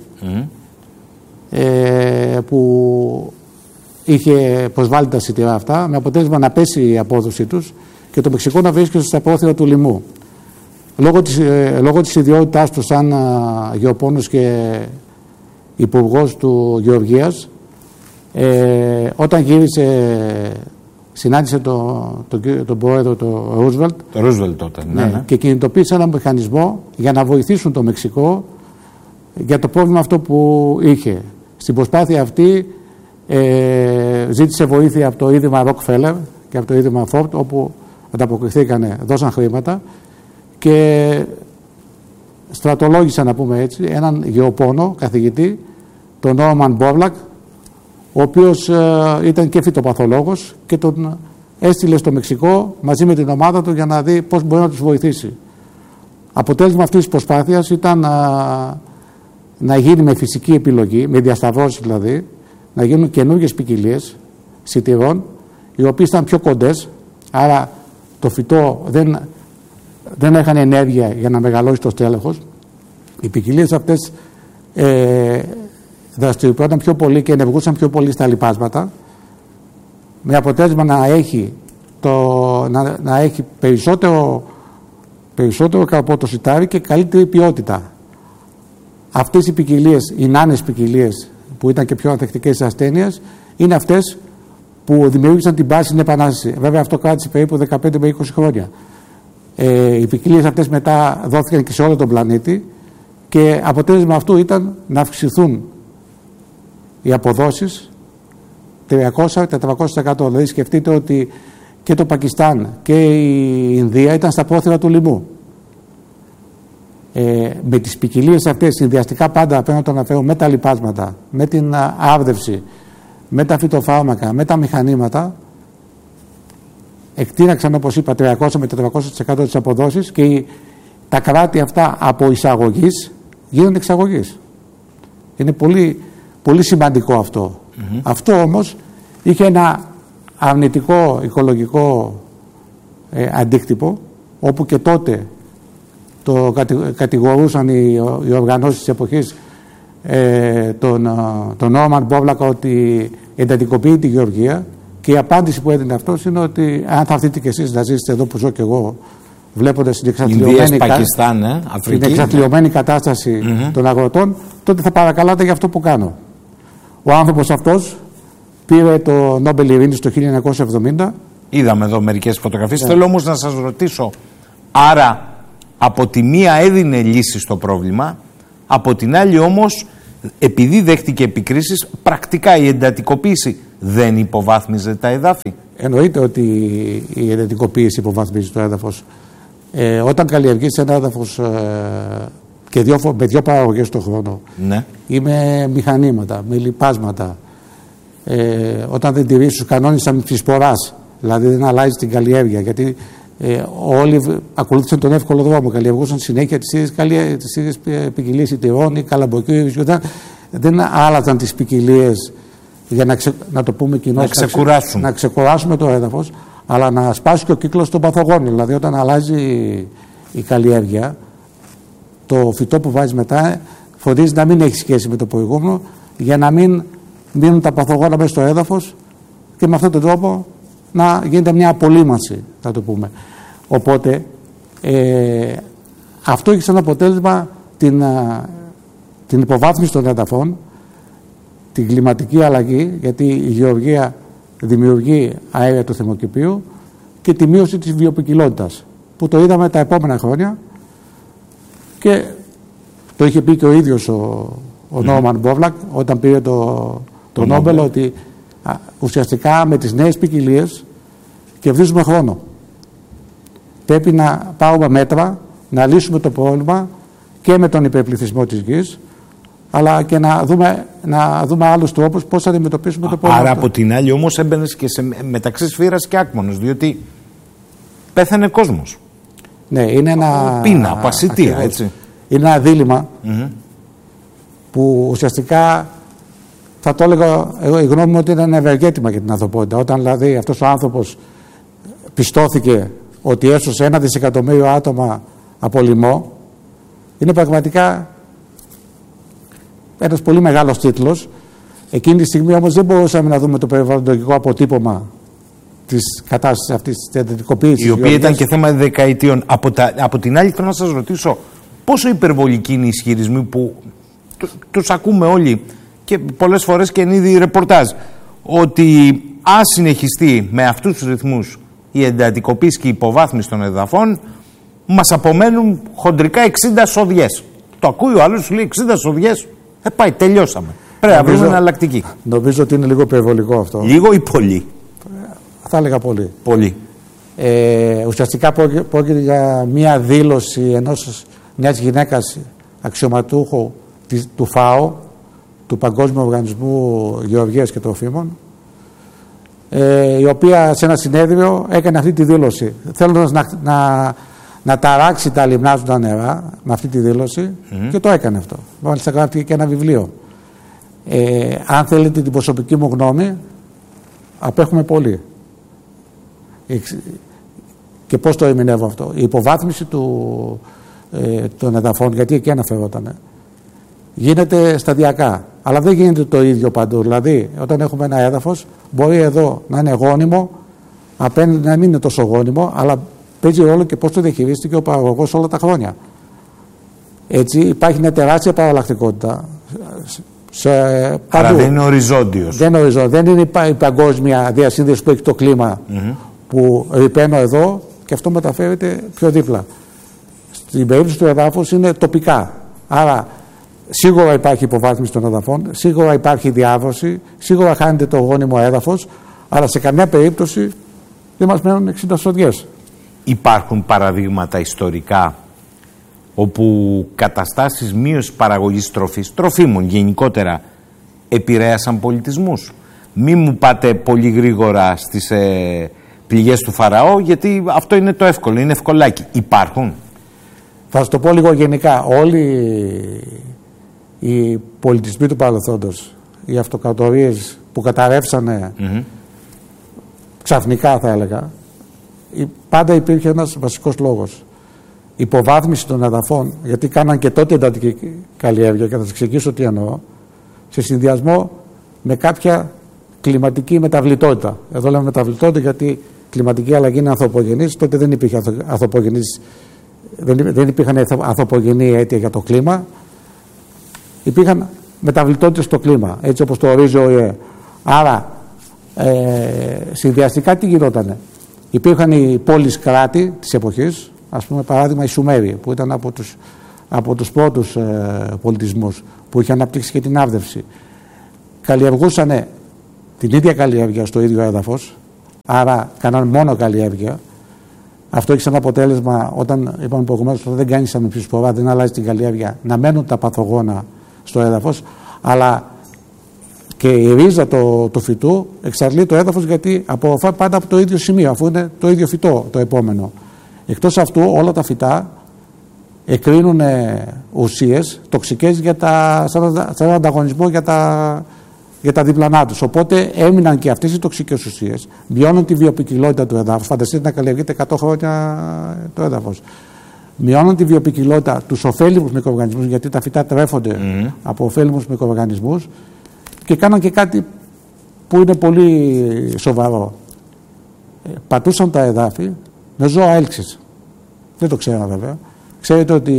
που είχε προσβάλει τα σιτηρά αυτά, με αποτέλεσμα να πέσει η απόδοση τους και το Μεξικό να βρίσκεται στα πρόθυρα του λοιμού. Λόγω της ιδιότητάς του σαν γεωπόνος και υπουργός του Γεωργίας, όταν γύρισε, συνάντησε τον πρόεδρο του Ρούσβελτ. Το Ρούσβελτ τότε, ναι. Και κινητοποίησε έναν μηχανισμό για να βοηθήσουν το Μεξικό για το πρόβλημα αυτό που είχε. Στην προσπάθεια αυτή ζήτησε βοήθεια από το Ίδρυμα Rockefeller και από το Ίδρυμα Ford, όπου ανταποκριθήκανε, δώσαν χρήματα και στρατολόγησαν, να πούμε έτσι, έναν γεωπόνο καθηγητή, τον Νόρμαν Μπόρλακ, ο οποίος ήταν και φυτοπαθολόγος, και τον έστειλε στο Μεξικό μαζί με την ομάδα του για να δει πώς μπορεί να τους βοηθήσει. Αποτέλεσμα αυτής της προσπάθειας ήταν να γίνει με φυσική επιλογή, με διασταυρώσεις δηλαδή, να γίνουν καινούργιες ποικιλίες σιτηρών, οι οποίες ήταν πιο κοντές, άρα το φυτό δεν είχαν ενέργεια για να μεγαλώσει το στέλεχος. Οι ποικιλίες αυτές δραστηριοποιούνταν πιο πολύ και ενεργούσαν πιο πολύ στα λιπάσματα, με αποτέλεσμα να έχει περισσότερο καρπό το σιτάρι και καλύτερη ποιότητα. Αυτές οι ποικιλίες, οι νάνες ποικιλίες που ήταν και πιο ανθεκτικές στις ασθένειες, είναι αυτές που δημιούργησαν την πράσινη επανάσταση. Βέβαια αυτό κράτησε περίπου 15 με 20 χρόνια. Οι ποικιλίες αυτές μετά δόθηκαν και σε όλο τον πλανήτη, και αποτέλεσμα αυτού ήταν να αυξηθούν οι αποδόσεις 300-400%. Δηλαδή σκεφτείτε ότι και το Πακιστάν και η Ινδία ήταν στα πρόθυρα του λοιμού. Με τις ποικιλίες αυτές συνδυαστικά, πάντα απέναντι το αναφέρω, με τα λιπάσματα, με την άρδευση, με τα φυτοφάρμακα, με τα μηχανήματα, εκτείναξαν, όπως είπα, 300 με 400% τις αποδόσεις, και τα κράτη αυτά από εισαγωγής γίνονται εξαγωγής. Είναι πολύ, πολύ σημαντικό αυτό. Αυτό όμως είχε ένα αρνητικό οικολογικό αντίκτυπο, όπου και τότε το κατηγορούσαν οι οργανώσεις της εποχής τον Νόρμαν Μπόρλακ ότι εντατικοποιεί τη γεωργία, και η απάντηση που έδινε αυτός είναι ότι αν θα έρθετε κι εσείς να ζήσετε εδώ που ζω κι εγώ, βλέποντας την εξαθλιωμένη κατάσταση των αγροτών, τότε θα παρακαλάτε για αυτό που κάνω. Ο άνθρωπος αυτός πήρε το Νόμπελ Ειρήνης το 1970. Είδαμε εδώ μερικές φωτογραφίες. Θέλω όμως να σας ρωτήσω, άρα Από τη μία έδινε λύση στο πρόβλημα, από την άλλη όμως, επειδή δέχτηκε επικρίσεις, πρακτικά η εντατικοποίηση δεν υποβάθμιζε τα εδάφη. Εννοείται ότι η εντατικοποίηση υποβαθμίζει το έδαφος. Όταν καλλιεργείς ένα έδαφος και με δύο παραγωγές το χρόνο, ναι, ή με μηχανήματα, με λιπάσματα, όταν δεν τηρείς τους κανόνες αμυφισποράς, δηλαδή δεν αλλάζει την καλλιέργεια, γιατί όλοι ακολούθησαν τον εύκολο δρόμο, καλλιεργούσαν συνέχεια τις ίδιες ποικιλίες ιτηρών ή καλαμποκίου, δεν άλλαζαν τις ποικιλίες για να το πούμε κοινώς, να ξεκουράσουμε το έδαφος, αλλά να σπάσει και ο κύκλος των παθογόνων. Δηλαδή όταν αλλάζει η καλλιέργεια, το φυτό που βάζει μετά φροντίζει να μην έχει σχέση με το προηγούμενο, για να μην μείνουν τα παθογόνα μέσα στο έδαφος και με αυτόν τον τρόπο να γίνεται μια απολύμανση, θα το πούμε. Οπότε αυτό έχει σαν αποτέλεσμα την υποβάθμιση των εδαφών, την κλιματική αλλαγή, γιατί η γεωργία δημιουργεί αέρια του θερμοκηπίου, και τη μείωση της βιοποικιλότητας, που το είδαμε τα επόμενα χρόνια και το είχε πει και ο ίδιος ο Νόρμαν Μπόβλακ όταν πήρε το Νόμπελ, ότι ουσιαστικά με τις νέες ποικιλίες κερδίζουμε χρόνο. Πρέπει να πάρουμε μέτρα, να λύσουμε το πρόβλημα και με τον υπερπληθυσμό της γης, αλλά και να δούμε άλλους τρόπους πώς θα αντιμετωπίσουμε το πρόβλημα. Άρα από την άλλη όμως έμπαινες και μεταξύ σφύρας και άκμονος, διότι πέθανε κόσμος. Ναι, είναι ένα... Πείνα, πασιτία, έτσι. Είναι ένα δίλημμα που ουσιαστικά θα το έλεγα, η γνώμη μου, ότι είναι ένα ευεργέτημα για την ανθρωπότητα. Όταν δηλαδή αυτός ο άνθρωπος πιστώθηκε ότι έσωσε 1 δισεκατομμύριο άτομα από λοιμό, είναι πραγματικά ένας πολύ μεγάλος τίτλος. Εκείνη τη στιγμή όμως δεν μπορούσαμε να δούμε το περιβαλλοντικό αποτύπωμα της κατάστασης αυτής της εντατικοποίησης, η οποία ήταν και θέμα δεκαετιών. Από την άλλη, θέλω να σας ρωτήσω, πόσο υπερβολικοί είναι οι ισχυρισμοί που τους ακούμε όλοι και πολλές φορές και εν είδη ρεπορτάζ, ότι αν συνεχιστεί με αυτούς τους ρυθμούς η εντατικοποίηση και η υποβάθμιση των εδαφών, μας απομένουν χοντρικά 60 σοδιές. Το ακούει ο άλλος, σου λέει 60 σοδιές, πάει, τελειώσαμε. Πρέπει να βρούμε εναλλακτική. Νομίζω ότι είναι λίγο υπερβολικό αυτό. Λίγο ή πολύ? Θα έλεγα πολύ. Πολύ. Ουσιαστικά πρόκειται για μία δήλωση μιας γυναίκας αξιωματούχου του ΦΑΟ, του Παγκόσμιου Οργανισμού Γεωργίας και Τροφίμων, η οποία σε ένα συνέδριο έκανε αυτή τη δήλωση, θέλοντας να ταράξει τα λιμνάζοντα νερά με αυτή τη δήλωση, και το έκανε αυτό. Μάλιστα γράφτηκε και ένα βιβλίο. Αν θέλετε την προσωπική μου γνώμη, απέχουμε πολύ. Και πώς το ερμηνεύω αυτό? Η υποβάθμιση των εδαφών, γιατί εκεί αναφερόταν, γίνεται σταδιακά, αλλά δεν γίνεται το ίδιο παντού. Δηλαδή όταν έχουμε ένα έδαφος, μπορεί εδώ να είναι γόνιμο, απέναντι να μην είναι τόσο γόνιμο, αλλά παίζει ρόλο και πώς το διαχειρίστηκε ο παραγωγός όλα τα χρόνια. Έτσι υπάρχει μια τεράστια παραλλακτικότητα. Άρα δεν είναι οριζόντιος. Δεν είναι η παγκόσμια διασύνδεση που έχει το κλίμα, που ρηπαίνω εδώ και αυτό μεταφέρεται πιο δίπλα. Στην περίπτωση του εδάφους είναι τοπικά. Άρα σίγουρα υπάρχει υποβάθμιση των εδαφών, σίγουρα υπάρχει διάβρωση, σίγουρα χάνεται το γόνιμο έδαφος, αλλά σε καμιά περίπτωση δεν μας μένουν 60 σοδιές. Υπάρχουν παραδείγματα ιστορικά όπου καταστάσεις μείωσης παραγωγής τροφίμων γενικότερα επηρέασαν πολιτισμούς? Μη μου πάτε πολύ γρήγορα στις πληγές του Φαραώ, γιατί αυτό είναι το εύκολο, είναι ευκολάκι. Υπάρχουν? Θα σας το πω λίγο γενικά. Όλοι οι πολιτισμοί του παρελθόντος, οι αυτοκρατορίες που καταρρεύσανε ξαφνικά, θα έλεγα, πάντα υπήρχε ένας βασικός λόγος. Υποβάθμιση των εδαφών, γιατί κάναν και τότε εντατική καλλιέργεια, και θα σας εξηγήσω τι εννοώ, σε συνδυασμό με κάποια κλιματική μεταβλητότητα. Εδώ λέμε μεταβλητότητα γιατί κλιματική αλλαγή είναι ανθρωπογενής. Τότε δεν υπήρχε δεν υπήρχαν ανθρωπογενή αίτια για το κλίμα. Υπήρχαν μεταβλητότητες στο κλίμα, έτσι όπως το ορίζει ο ΟΗΕ. Άρα συνδυαστικά τι γινότανε? Υπήρχαν οι πόλεις κράτη της εποχής, ας πούμε παράδειγμα οι Σουμέροι, που ήταν από τους πρώτους πολιτισμούς, που είχε αναπτύξει και την άρδευση, καλλιεργούσαν την ίδια καλλιέργεια στο ίδιο έδαφος, άρα κάναν μόνο καλλιέργεια. Αυτό έχει σαν αποτέλεσμα, όταν είπαμε προηγουμένως, δεν κάνεις αμυψισπορά, δεν αλλάζει την καλλιέργεια, να μένουν τα παθογόνα στο έδαφος, αλλά και η ρίζα του φυτού εξαντλεί το έδαφος, γιατί απορροφά πάντα από το ίδιο σημείο, αφού είναι το ίδιο φυτό το επόμενο. Εκτός αυτού, όλα τα φυτά εκρίνουν ουσίες τοξικές σαν ανταγωνισμό για τα διπλανά τους. Οπότε έμειναν και αυτές οι τοξικές ουσίες, μειώνουν τη βιοποικιλότητα του εδάφους. Φανταστείτε να καλλιεργείται 100 χρόνια το έδαφος. Μειώνουν τη βιοποικιλότητα, τους ωφέλιμους μικροοργανισμούς, γιατί τα φυτά τρέφονται από ωφέλιμους μικροοργανισμούς, και κάναν και κάτι που είναι πολύ σοβαρό. Πατούσαν τα εδάφη με ζώα έλξης. Δεν το ξέραμε βέβαια. Ξέρετε ότι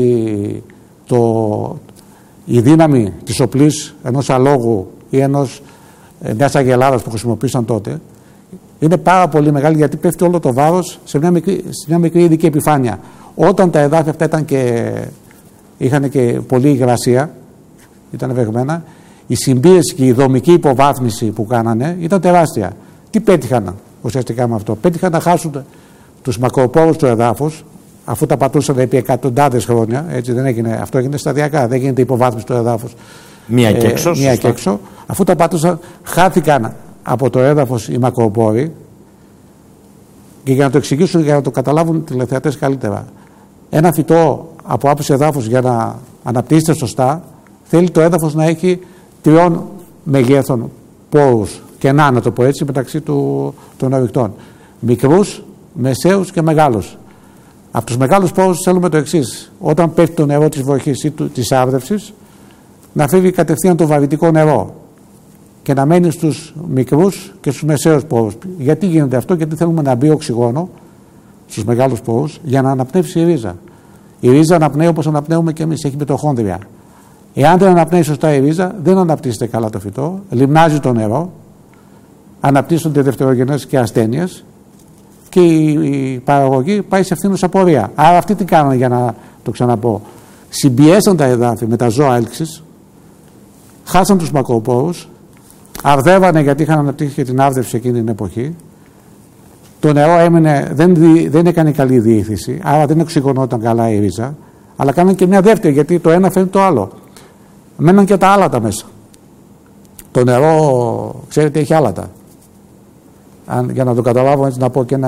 η δύναμη της οπλής ενός αλόγου ή μιας αγελάδας που χρησιμοποίησαν τότε είναι πάρα πολύ μεγάλη, γιατί πέφτει όλο το βάρος σε μια μικρή ειδική επιφάνεια. Όταν τα εδάφια αυτά είχαν και πολλή υγρασία, ήταν βεγμένα, η συμπίεση και η δομική υποβάθμιση που κάνανε ήταν τεράστια. Τι πέτυχαν ουσιαστικά με αυτό? Πέτυχαν να χάσουν τους μακροπόρους του εδάφους, αφού τα πατούσαν επί εκατοντάδες χρόνια. Έτσι δεν έγινε, αυτό έγινε σταδιακά, δεν γίνεται υποβάθμιση του εδάφους μία και έξω. Αφού τα πατούσαν, χάθηκαν από το έδαφος οι μακροπόροι. Και για να το εξηγήσουν, για να το καταλάβουν οι τηλεθεατές καλύτερα, ένα φυτό από άποψη εδάφους για να αναπτύσσεται σωστά, θέλει το έδαφος να έχει 3 μεγέθων πόρους, κενά να το πω έτσι, μεταξύ των ορυκτών. Μικρούς, μεσαίους και μεγάλους. Από τους μεγάλους πόρους θέλουμε το εξής: όταν πέφτει το νερό της βροχής ή της άρδευσης, να φύγει κατευθείαν το βαρυτικό νερό και να μένει στους μικρούς και στους μεσαίους πόρους. Γιατί γίνεται αυτό? Γιατί θέλουμε να μπει οξυγόνο στους μεγάλους πόρους για να αναπνεύσει η ρίζα. Η ρίζα αναπνέει όπως αναπνέουμε και εμείς, έχει μυτοχόνδρια. Εάν δεν αναπνέει σωστά η ρίζα, δεν αναπτύσσεται καλά το φυτό, λιμνάζει το νερό, αναπτύσσονται δευτερογενές και ασθένειες, και η παραγωγή πάει σε ευθύνουσα πορεία. Άρα αυτοί τι κάνανε, για να το ξαναπώ? Συμπιέσαν τα εδάφη με τα ζώα έλξης, χάσαν τους μακροπόρους, αρδεύανε γιατί είχαν αναπτύξει και την άρδευση εκείνη την εποχή. Το νερό έμεινε, δεν έκανε καλή διήθηση, άρα δεν οξυγονόταν καλά η ρίζα, αλλά κάνανε και μια δεύτερη, γιατί το ένα φέρνει το άλλο. Μέναν και τα άλατα μέσα. Το νερό, ξέρετε, έχει άλατα. Για να το καταλάβω έτσι, να πω και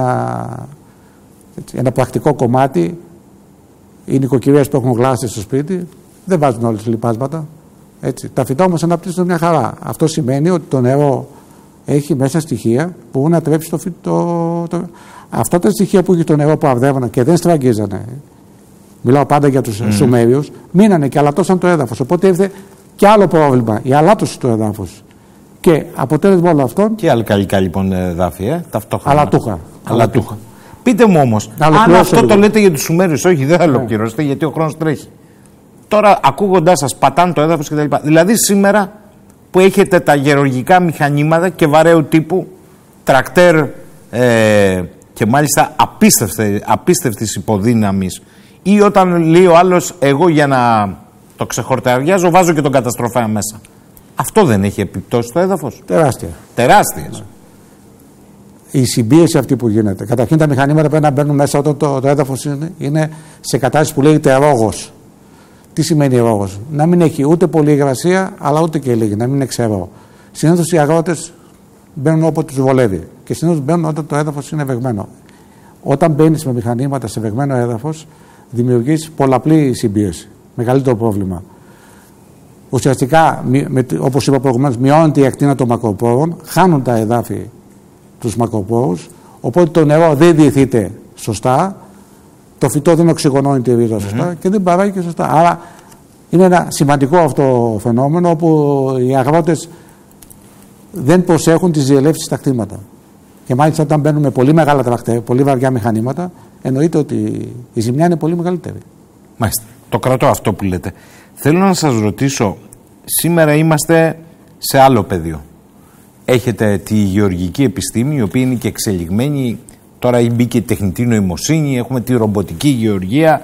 ένα πρακτικό κομμάτι. Οι νοικοκυρίες που έχουν γλάστες στο σπίτι δεν βάζουν όλες λιπάσματα. Έτσι. Τα φυτά όμως αναπτύσσονται μια χαρά. Αυτό σημαίνει ότι το νερό έχει μέσα στοιχεία που μπορούν να τρέψει το φυτό. Αυτά τα στοιχεία που έχει το νερό που αρδεύανε και δεν στραγγίζανε, μιλάω πάντα για τους Σουμέριους, μείνανε και αλατώσαν το έδαφος. Οπότε ήρθε και άλλο πρόβλημα, η αλάτωση του έδαφους. Και αποτέλεσμα όλων αυτών. Και αλκαλικά λοιπόν εδάφη, ταυτόχρονα. Αλατούχα. Πείτε μου όμως, αν αυτό το λέτε για τους Σουμέριους, όχι, δεν θα ολοκληρώσετε, γιατί ο χρόνος τρέχει. Τώρα, ακούγοντάς σας, πατάνε το έδαφος κτλ. Δηλαδή, σήμερα που έχετε τα γεωργικά μηχανήματα και βαρέου τύπου, τρακτέρ και μάλιστα απίστευτης υποδύναμης, ή όταν λέει ο άλλος, εγώ για να το ξεχορταριάζω, βάζω και τον καταστροφέα μέσα. Αυτό δεν έχει επιπτώσει στο έδαφος? Τεράστιες. Η συμπίεση αυτή που γίνεται. Καταρχήν τα μηχανήματα πρέπει να μπαίνουν μέσα όταν το έδαφος είναι σε κατάσταση που λέγεται ρόγος. Τι σημαίνει ρόγος? Να μην έχει ούτε πολύ υγρασία, αλλά ούτε και λίγη, να μην είναι ξερό. Συνήθως οι αγρότες μπαίνουν όποτε τους βολεύει και συνήθως μπαίνουν όταν το έδαφος είναι βεγμένο. Όταν μπαίνεις με μηχανήματα σε βεγμένο έδαφος, δημιουργείς πολλαπλή συμπίεση. Μεγαλύτερο πρόβλημα. Ουσιαστικά, όπως είπα προηγουμένως, μειώνεται η ακτίνα των μακροπόρων, χάνουν τα εδάφη τους μακροπόρους, οπότε το νερό δεν διηθείται σωστά, το φυτό δεν οξυγονώνει τη ρίζα σωστά και δεν παράγει και σωστά. Άρα είναι ένα σημαντικό αυτό φαινόμενο, όπου οι αγρότες δεν προσέχουν τις διελεύσεις στα κτήματα. Και μάλιστα όταν μπαίνουν με πολύ μεγάλα τρακτέρ, πολύ βαριά μηχανήματα, εννοείται ότι η ζημιά είναι πολύ μεγαλύτερη. Μάλιστα. Το κρατώ αυτό που λέτε. Θέλω να σας ρωτήσω, σήμερα είμαστε σε άλλο πεδίο. Έχετε τη γεωργική επιστήμη, η οποία είναι και εξελιγμένη Τώρα μπήκε η τεχνητή νοημοσύνη, έχουμε τη ρομποτική γεωργία,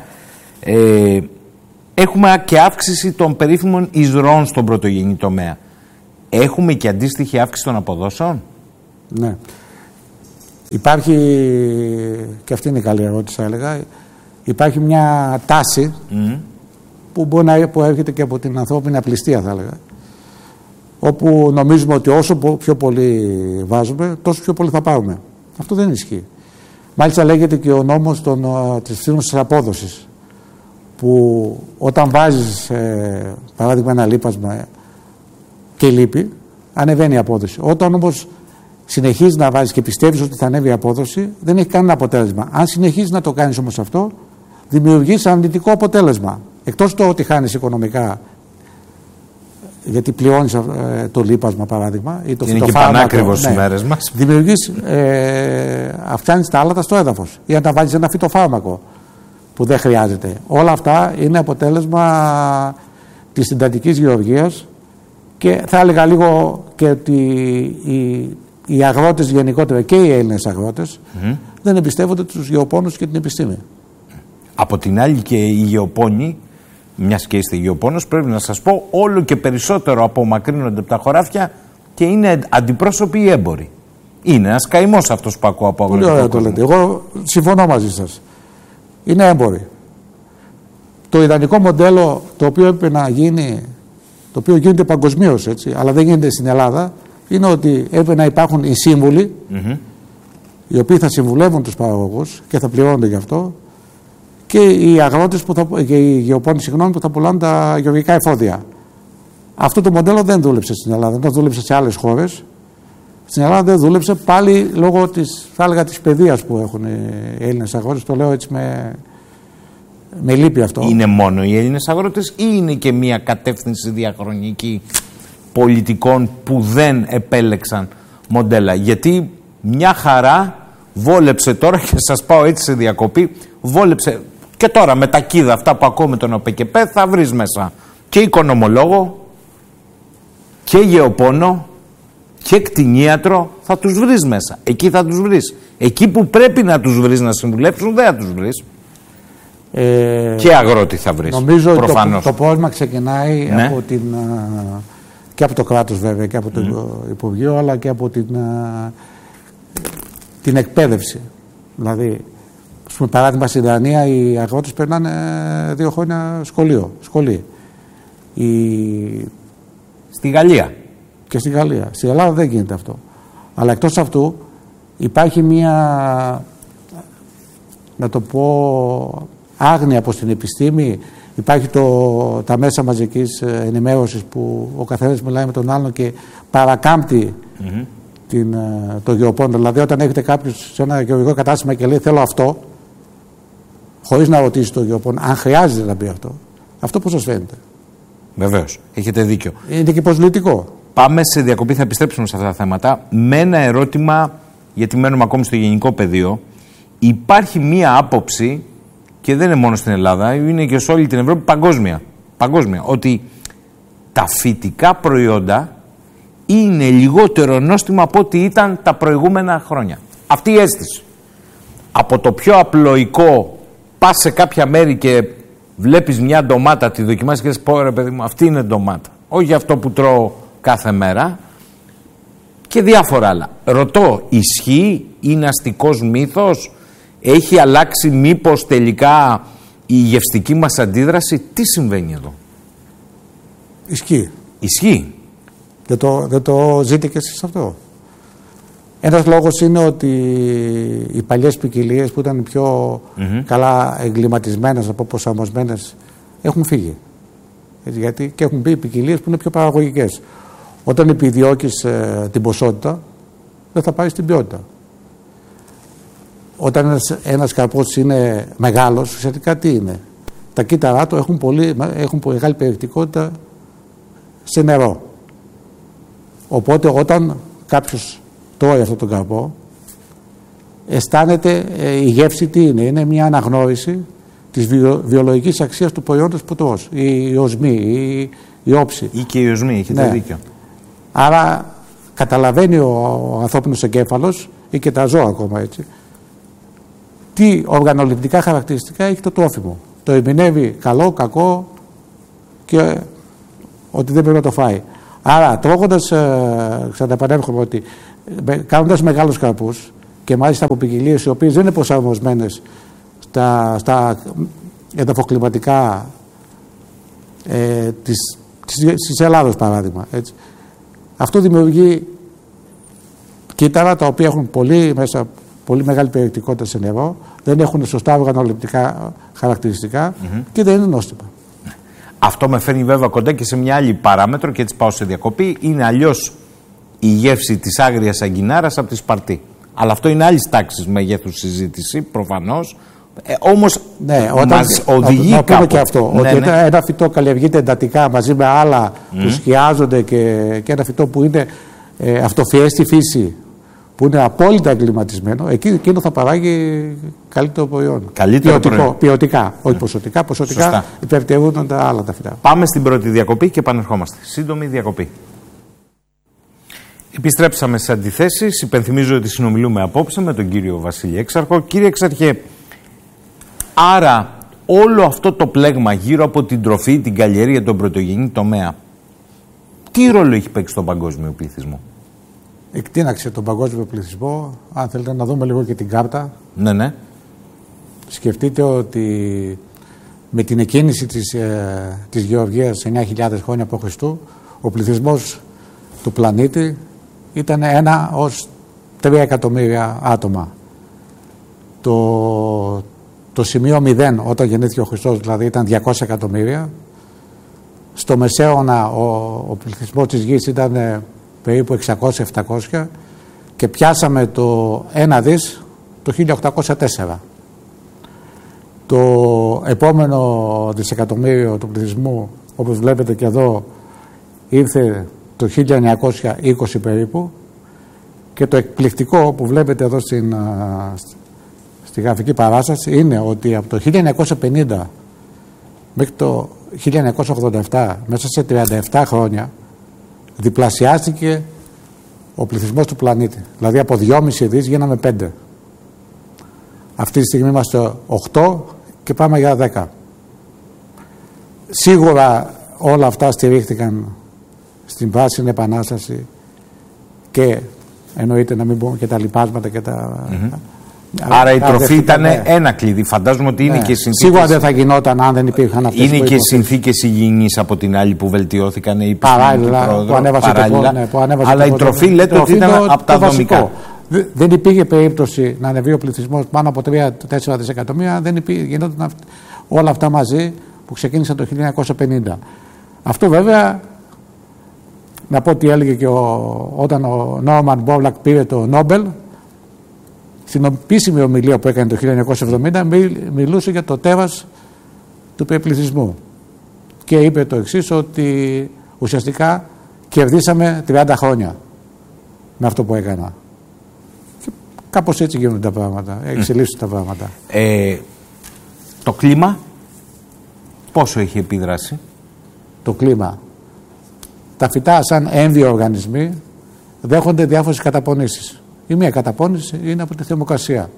έχουμε και αύξηση των περίφημων εισρώων στον πρωτογενή τομέα. Έχουμε και αντίστοιχη αύξηση των αποδόσεων. Ναι. Υπάρχει, και αυτή είναι η καλή ερώτηση θα έλεγα, υπάρχει μια τάση που μπορεί που έρχεται και από την ανθρώπινη απληστία θα έλεγα, όπου νομίζουμε ότι όσο πιο πολύ βάζουμε τόσο πιο πολύ θα πάρουμε. Αυτό δεν ισχύει. Μάλιστα λέγεται και ο νόμος της ευθύνης της απόδοσης, που όταν βάζεις παράδειγμα ένα λίπασμα και λείπει, ανεβαίνει η απόδοση. Όταν όμως συνεχίζεις να βάζεις και πιστεύεις ότι θα ανέβει η απόδοση, δεν έχει κανένα αποτέλεσμα. Αν συνεχίζεις να το κάνεις όμως αυτό, δημιουργείς αρνητικό αποτέλεσμα. Εκτός το ότι χάνεις οικονομικά, γιατί πληρώνεις το λίπασμα παράδειγμα, ή το φυτοφάρμακο. Είναι και πανάκριβος στις μέρες μας. Δημιουργείς, αυξάνεις τα άλατα στο έδαφος, ή αν τα βάλεις ένα φυτοφάρμακο που δεν χρειάζεται. Όλα αυτά είναι αποτέλεσμα της συντατικής γεωργίας, και θα έλεγα λίγο και ότι οι αγρότες γενικότερα και οι Έλληνες αγρότες δεν εμπιστεύονται τους γεωπόνους και την επιστήμη. Από την άλλη και οι γεωπόνοι, μιας και είστε γεωπόνος, πρέπει να σας πω, όλο και περισσότερο απομακρύνονται από τα χωράφια και είναι αντιπρόσωποι ή έμποροι. Είναι ένας καημός αυτός που ακούω από αγροτικό κόσμο. Πολύ ωραία το λέτε. Εγώ συμφωνώ μαζί σας. Είναι έμποροι. Το ιδανικό μοντέλο το οποίο έπρεπε να γίνει, το οποίο γίνεται παγκοσμίως έτσι, αλλά δεν γίνεται στην Ελλάδα, είναι ότι έπρεπε να υπάρχουν οι σύμβουλοι, οι οποίοι θα συμβουλεύουν τους παραγωγούς και θα πληρώνονται γι' αυτό, και οι αγρότες και οι γεωπόνοι που θα πουλάνε τα γεωργικά εφόδια. Αυτό το μοντέλο δεν δούλεψε στην Ελλάδα, δεν δούλεψε σε άλλες χώρες. Στην Ελλάδα δεν δούλεψε πάλι λόγω της παιδείας που έχουν οι Έλληνες αγρότες. Το λέω έτσι με λύπη αυτό. Είναι μόνο οι Έλληνες αγρότες ή είναι και μια κατεύθυνση διαχρονική πολιτικών που δεν επέλεξαν μοντέλα? Γιατί μια χαρά βόλεψε τώρα, και σας πάω έτσι σε διακοπή, βόλεψε και τώρα με τα κίδα αυτά που ακούω με τον ΟΠΕΚΕΠΕ, θα βρεις μέσα και οικονομολόγο και γεωπόνο και κτηνίατρο, θα τους βρεις μέσα. Εκεί θα τους βρεις. Εκεί που πρέπει να τους βρεις να συμβουλέψουν, δεν θα τους βρεις. Και αγρότη θα βρεις. Νομίζω ότι το πρόβλημα ξεκινάει και από το κράτος βέβαια και από το Υπουργείο, αλλά και από την εκπαίδευση. Δηλαδή, παράδειγμα στην Δανία οι αγρότες περνάνε 2 χρόνια σχολείο. Στη Γαλλία. Και στη Γαλλία. Στη Ελλάδα δεν γίνεται αυτό. Αλλά εκτός αυτού υπάρχει μια, να το πω, άγνοια προς την επιστήμη. Υπάρχει τα μέσα μαζικής ενημέρωσης που ο καθένας μιλάει με τον άλλον και παρακάμπτει το γεωπόνο. Δηλαδή όταν έχετε κάποιος σε ένα γεωργικό κατάστημα και λέει θέλω αυτό, χωρίς να ρωτήσει το γεωπόνο αν χρειάζεται να πει αυτό πώς σας φαίνεται? Βεβαίως, έχετε δίκιο. Είναι και προσβλητικό. Πάμε σε διακοπή, θα επιστρέψουμε σε αυτά τα θέματα. Με ένα ερώτημα, γιατί μένουμε ακόμη στο γενικό πεδίο. Υπάρχει μία άποψη, και δεν είναι μόνο στην Ελλάδα, είναι και σε όλη την Ευρώπη, παγκόσμια, ότι τα φυτικά προϊόντα είναι λιγότερο νόστιμα από ό,τι ήταν τα προηγούμενα χρόνια. Αυτή η αίσθηση. Από το πιο απλοϊκό, πας σε κάποια μέρη και βλέπεις μια ντομάτα, τη δοκιμάσεις και λες πω ρε παιδί μου, αυτή είναι ντομάτα. Όχι αυτό που τρώω κάθε μέρα, και διάφορα άλλα. Ρωτώ, ισχύει, είναι αστικός μύθος, έχει αλλάξει μήπως τελικά η γευστική μας αντίδραση? Τι συμβαίνει εδώ? Ισχύει. Δεν το ζείτε και εσείς αυτό? Ένας λόγος είναι ότι οι παλιές ποικιλίες που ήταν πιο καλά εγκληματισμένες, αποπροσαρμοσμένες, έχουν φύγει. Γιατί και έχουν μπει ποικιλίες που είναι πιο παραγωγικές. Όταν επιδιώκεις την ποσότητα, δεν θα πάρεις την ποιότητα. Όταν ένας καρπός είναι μεγάλος, ουσιαστικά τι είναι? Τα κύτταρά του έχουν μεγάλη περιεκτικότητα σε νερό. Οπότε όταν κάποιος τρώει αυτόν τον καρπό, αισθάνεται η γεύση τι είναι? Είναι μια αναγνώριση της βιολογικής αξίας του προϊόντος που τρως. Η οσμή, η όψη. Ή και η οσμή, έχετε δίκιο. Άρα καταλαβαίνει ο ανθρώπινος εγκέφαλος, ή και τα ζώα ακόμα έτσι, τι οργανοληπτικά χαρακτηριστικά έχει το τρόφιμο. Το ερμηνεύει καλό, κακό και ότι δεν πρέπει να το φάει. Άρα τρώγοντας, ξαναεπανέρχομαι ότι κάνοντας μεγάλους καρπούς και μάλιστα από ποικιλίες οι οποίες δεν είναι προσαρμοσμένες στα εδαφοκλιματικά της Ελλάδος παράδειγμα. Έτσι. Αυτό δημιουργεί κύτταρα τα οποία έχουν πολύ μεγάλη περιεκτικότητα σε νερό, δεν έχουν σωστά οργανοληπτικά χαρακτηριστικά και δεν είναι νόστιμα. Αυτό με φέρνει βέβαια κοντά και σε μια άλλη παράμετρο και έτσι πάω σε διακοπή. Είναι αλλιώς η γεύση της άγριας αγκινάρας από τη Σπαρτή. Αλλά αυτό είναι άλλης τάξης μεγέθους συζήτηση, προφανώς. Όμως μας οδηγεί κάπου. Και αυτό, ότι ένα φυτό καλλιεργείται εντατικά μαζί με άλλα που σκιάζονται και ένα φυτό που είναι αυτοφιές στη φύση, που είναι απόλυτα εγκληματισμένο, εκείνο θα παράγει καλύτερο προϊόν. Ποιοτικά, όχι ποσοτικά. Ποσοτικά υπερτερούν τα άλλα τα φυτά. Πάμε στην πρώτη διακοπή και επανερχόμαστε. Σύντομη διακοπή. Επιστρέψαμε στις αντιθέσεις. Υπενθυμίζω ότι συνομιλούμε απόψε με τον κύριο Βασίλη Έξαρχο. Κύριε Έξαρχε, άρα όλο αυτό το πλέγμα γύρω από την τροφή, την καλλιέργεια, τον πρωτογενή τομέα, τι ρόλο έχει παίξει στον παγκόσμιο πληθυσμό? Εκτείναξε τον παγκόσμιο πληθυσμό. Αν θέλετε να δούμε λίγο και την κάρτα. Ναι. Σκεφτείτε ότι με την εκκίνηση της γεωργίας 9.000 χρόνια π.Χ. ο πληθυσμός του πλανήτη ήταν 1 ως 3 εκατομμύρια άτομα. Το σημείο 0 όταν γεννήθηκε ο Χριστός δηλαδή ήταν 200 εκατομμύρια. Στο Μεσαίωνα ο πληθυσμός της γης ήταν περίπου 600-700 και πιάσαμε το 1 δις το 1804. Το επόμενο δισεκατομμύριο του πληθυσμού, όπως βλέπετε και εδώ, ήρθε το 1920 περίπου και το εκπληκτικό που βλέπετε εδώ στη γραφική παράσταση είναι ότι από το 1950 μέχρι το 1987, μέσα σε 37 χρόνια, διπλασιάστηκε ο πληθυσμός του πλανήτη. Δηλαδή από 2,5 δις γίναμε 5. Αυτή τη στιγμή είμαστε 8 και πάμε για 10. Σίγουρα όλα αυτά στηρίχθηκαν στην Πράσινη Επανάσταση και εννοείται να μην πούμε και τα λιπάσματα και τα... Άρα η τροφή ήταν ένα κλειδί. Φαντάζομαι ότι είναι και συνθήκες. Σίγουρα δεν θα γινόταν αν δεν υπήρχαν αυτές. Είναι και συνθήκες υγιεινής από την άλλη που βελτιώθηκαν. Παράλληλα, που ανέβασε αλλά η τροφή λέτε ότι ήταν από τα δομικά. Δεν υπήρχε περίπτωση να ανεβεί ο πληθυσμός πάνω από 3-4 δισεκατομμύρια. Δεν γινόταν όλα αυτά μαζί που ξεκίνησαν το 1950. Αυτό βέβαια, να πω τι έλεγε και όταν ο Νόρμαν Μπόρλακ πήρε το Νόμπελ. Στην επίσημη ομιλία που έκανε το 1970 μιλούσε για το τέρας του περιπληθυσμού και είπε το εξής, ότι ουσιαστικά κερδίσαμε 30 χρόνια με αυτό που έκανα. Και κάπως έτσι γίνονται τα πράγματα, εξελίσσονται τα πράγματα. Το κλίμα πόσο έχει επιδράσει? Το κλίμα. Τα φυτά σαν έμβιοι οργανισμοί δέχονται διάφορες καταπονήσεις. Η μία καταπώνηση είναι από τη θερμοκρασία.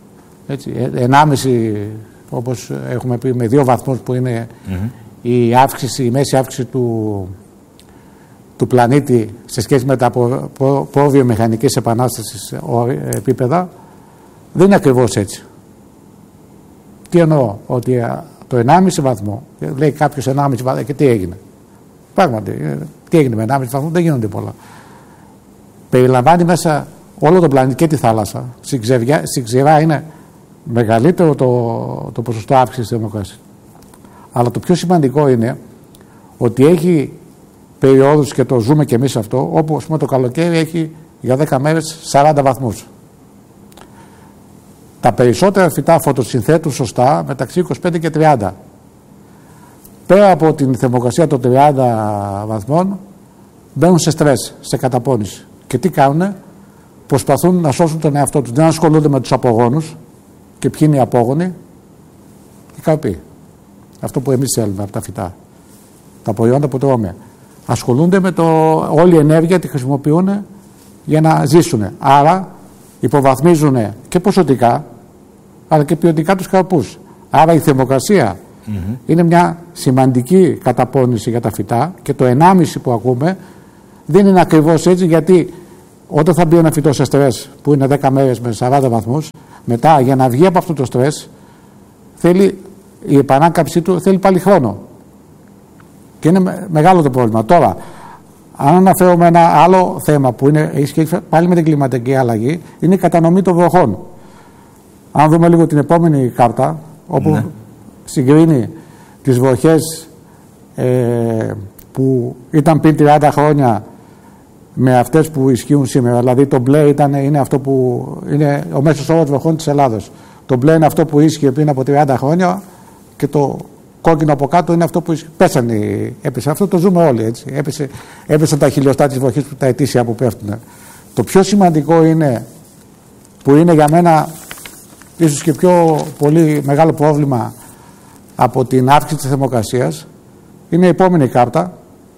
1,5 όπως έχουμε πει με 2 βαθμούς που είναι η μέση αύξηση του πλανήτη σε σχέση με τα προβιομηχανικής επανάστασης επίπεδα, δεν είναι ακριβώς έτσι. Τι εννοώ? Ότι το 1,5 βαθμό, λέει κάποιος 1,5 βαθμό, και τι έγινε? Πράγματι, τι έγινε με 1,5 βαθμό? Δεν γίνονται πολλά. Περιλαμβάνει μέσα όλο τον πλανήτη και τη θάλασσα. Στην ξηρά είναι μεγαλύτερο το ποσοστό αύξησης της θερμοκρασίας. Αλλά το πιο σημαντικό είναι ότι έχει περιόδους, και το ζούμε και εμείς αυτό, όπου ας πούμε, το καλοκαίρι έχει για 10 μέρες 40 βαθμούς. Τα περισσότερα φυτά φωτοσυνθέτουν σωστά μεταξύ 25 και 30. Πέρα από την θερμοκρασία των 30 βαθμών μπαίνουν σε στρες, σε καταπώνηση. Και τι κάνουνε? Προσπαθούν να σώσουν τον εαυτό τους. Δεν ασχολούνται με τους απογόνους. Και ποιοι είναι οι απόγονοι? Οι καρποί. Αυτό που εμείς θέλουμε από τα φυτά. Τα προϊόντα που τρώμε. Ασχολούνται με όλη η ενέργεια τη χρησιμοποιούν για να ζήσουν. Άρα υποβαθμίζουν και ποσοτικά, αλλά και ποιοτικά τους καρπούς. Άρα η θερμοκρασία είναι μια σημαντική καταπώνηση για τα φυτά και το 1,5 που ακούμε δεν είναι ακριβώς έτσι, γιατί όταν θα μπει ένα φυτό σε στρες που είναι 10 μέρες με 40 βαθμούς, μετά για να βγει από αυτό το στρες η επανάκαμψή του θέλει πάλι χρόνο. Και είναι μεγάλο το πρόβλημα. Τώρα, αν αναφέρουμε ένα άλλο θέμα που έχει σχέση πάλι με την κλιματική αλλαγή, είναι η κατανομή των βροχών. Αν δούμε λίγο την επόμενη κάρτα, όπου συγκρίνει τις βροχές που ήταν πριν 30 χρόνια με αυτές που ισχύουν σήμερα. Δηλαδή το μπλε είναι αυτό που είναι ο μέσος όρος βροχών της Ελλάδος. Το μπλε είναι αυτό που ίσχυε πριν από 30 χρόνια και το κόκκινο από κάτω είναι αυτό που έπεσε. Αυτό το ζούμε όλοι, έτσι. Έπεσαν τα χιλιοστά της βροχής, τα ετήσια που πέφτουν. Το πιο σημαντικό είναι, που είναι για μένα ίσως και πιο πολύ μεγάλο πρόβλημα από την αύξηση της θερμοκρασίας, είναι η επόμενη κάρτα,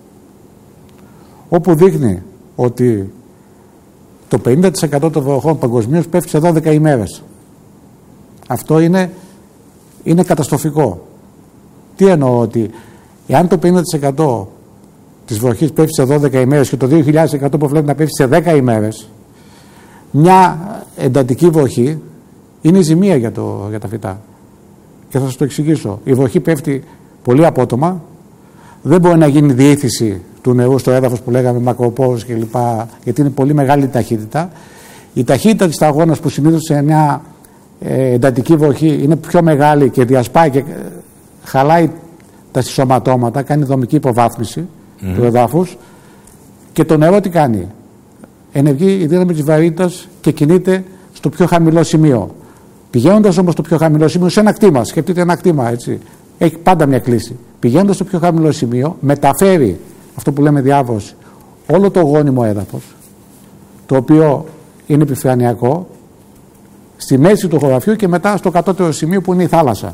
όπου δείχνει ότι το 50% των βροχών παγκοσμίως πέφτει σε 12 ημέρες. Αυτό είναι καταστροφικό. Τι εννοώ, ότι εάν το 50% της βροχής πέφτει σε 12 ημέρες και το 2000% που βλέπει να πέφτει σε 10 ημέρες, μια εντατική βροχή είναι ζημία για τα φυτά. Και θα σας το εξηγήσω. Η βροχή πέφτει πολύ απότομα, δεν μπορεί να γίνει διήθηση του νερού στο έδαφος που λέγαμε μακροπόρους κλπ. Γιατί είναι πολύ μεγάλη ταχύτητα. Η ταχύτητα της σταγόνας που συνήθως σε μια εντατική βροχή είναι πιο μεγάλη και διασπάει και χαλάει τα συσσωματώματα, κάνει δομική υποβάθμιση του εδάφους, και το νερό τι κάνει? Ενεργεί η δύναμη της βαρύτητας και κινείται στο πιο χαμηλό σημείο. Πηγαίνοντας όμως στο πιο χαμηλό σημείο, σε ένα κτήμα, σκεφτείτε ένα κτήμα, έτσι, έχει πάντα μια κλίση. Πηγαίνοντας στο πιο χαμηλό σημείο, μεταφέρει αυτό που λέμε διάβρωση, όλο το γόνιμο έδαφος, το οποίο είναι επιφανειακό, στη μέση του χωραφιού και μετά στο κατώτερο σημείο που είναι η θάλασσα.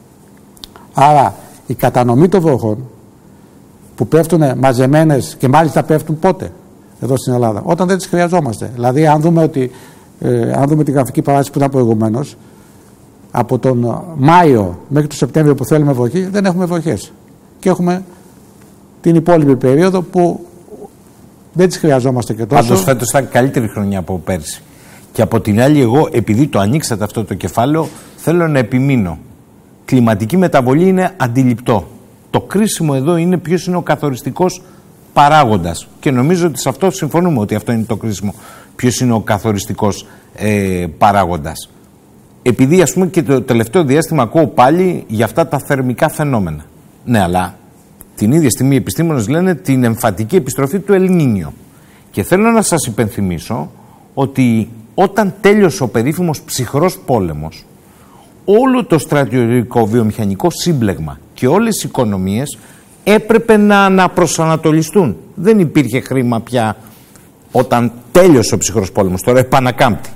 Άρα η κατανομή των βροχών που πέφτουν μαζεμένες, και μάλιστα πέφτουν πότε εδώ στην Ελλάδα? Όταν δεν τις χρειαζόμαστε. Δηλαδή αν δούμε τη γραφική παράσταση που ήταν προηγουμένως, από τον Μάιο μέχρι τον Σεπτέμβριο που θέλουμε βροχή, δεν έχουμε βροχές. Και έχουμε την υπόλοιπη περίοδο που δεν τις χρειαζόμαστε και τόσο. Πάντως φέτος ήταν καλύτερη χρονιά από πέρσι. Και από την άλλη, εγώ, επειδή το ανοίξατε αυτό το κεφάλαιο, θέλω να επιμείνω. Κλιματική μεταβολή είναι αντιληπτό. Το κρίσιμο εδώ είναι ποιος είναι ο καθοριστικός παράγοντας. Και νομίζω ότι σε αυτό συμφωνούμε, ότι αυτό είναι το κρίσιμο. Ποιος είναι ο καθοριστικός παράγοντας. Επειδή, ας πούμε, και το τελευταίο διάστημα ακούω πάλι για αυτά τα θερμικά φαινόμενα. Ναι, αλλά την ίδια στιγμή οι επιστήμονες λένε την εμφατική επιστροφή του Ελνίνιο. Και θέλω να σας υπενθυμίσω ότι όταν τέλειωσε ο περίφημος ψυχρός πόλεμος, όλο το στρατιωτικό βιομηχανικό σύμπλεγμα και όλες οι οικονομίες έπρεπε να αναπροσανατολιστούν. Δεν υπήρχε χρήμα πια όταν τέλειωσε ο ψυχρός πόλεμος. Τώρα επανακάμπτει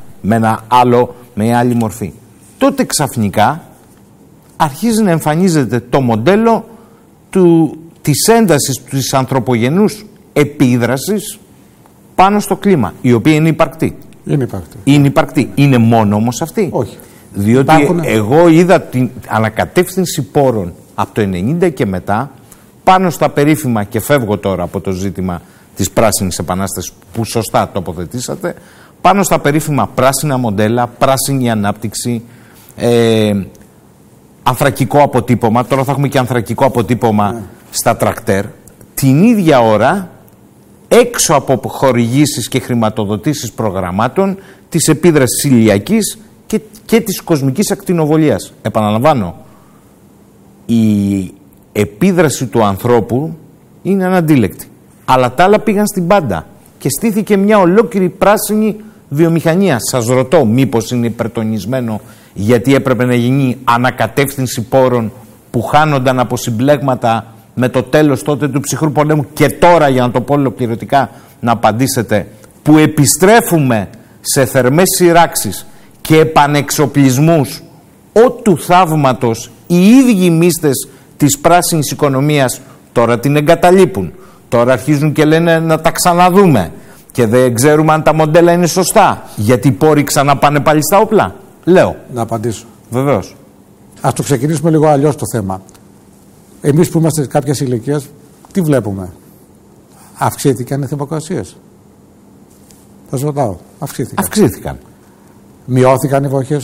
με άλλη μορφή. Τότε ξαφνικά αρχίζει να εμφανίζεται το μοντέλο της έντασης της ανθρωπογενούς επίδρασης πάνω στο κλίμα, η οποία είναι υπαρκτή. Είναι υπαρκτή. Είναι μόνο όμως αυτή? Όχι. Διότι εγώ είδα την ανακατεύθυνση πόρων από το 90 και μετά πάνω στα περίφημα, και φεύγω τώρα από το ζήτημα της πράσινης επανάστασης που σωστά τοποθετήσατε, πάνω στα περίφημα πράσινα μοντέλα, πράσινη ανάπτυξη, ανθρακικό αποτύπωμα. Τώρα θα έχουμε και ανθρακικό αποτύπωμα στα τρακτέρ. Την ίδια ώρα, έξω από χορηγήσεις και χρηματοδοτήσεις προγραμμάτων, της επίδρασης ηλιακής και της κοσμικής ακτινοβολίας. Επαναλαμβάνω, η επίδραση του ανθρώπου είναι αναντίλεκτη. Αλλά τα άλλα πήγαν στην πάντα και στήθηκε μια ολόκληρη πράσινη βιομηχανία. Σας ρωτώ, μήπως είναι υπερτονισμένο γιατί έπρεπε να γίνει ανακατεύθυνση πόρων που χάνονταν από συμπλέγματα με το τέλος τότε του ψυχρού πολέμου, και τώρα, για να το πω ολοκληρωτικά, να απαντήσετε, που επιστρέφουμε σε θερμές σειράξεις και επανεξοπλισμούς ότου θαύματος οι ίδιοι μύστες της πράσινης οικονομίας τώρα την εγκαταλείπουν. Τώρα αρχίζουν και λένε να τα ξαναδούμε και δεν ξέρουμε αν τα μοντέλα είναι σωστά, γιατί οι πόροι ξαναπάνε πάλι στα όπλα. Λέω. Να απαντήσω. Βεβαίως. Ας το ξεκινήσουμε λίγο αλλιώς το θέμα. Εμείς που είμαστε κάποιες ηλικίες, τι βλέπουμε? Αυξήθηκαν οι θερμοκρασίες? Θα σας ρωτάω. Αυξήθηκαν. Αυξήθηκαν. Μειώθηκαν οι βροχές?